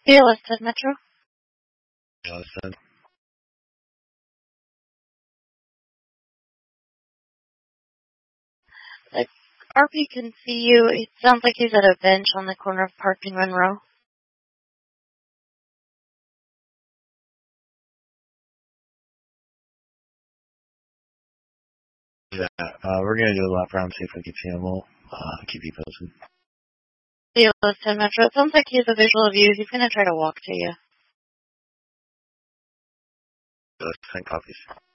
ALS 10 Metro. ALS 10. RP can see you. It sounds like he's at a bench on the corner of Park and Monroe. Yeah, we're gonna do a lap round, see if we can see him. We'll keep you posted. ALS 10 Metro. It sounds like he has a visual of you. He's gonna try to walk to you. 10 copies.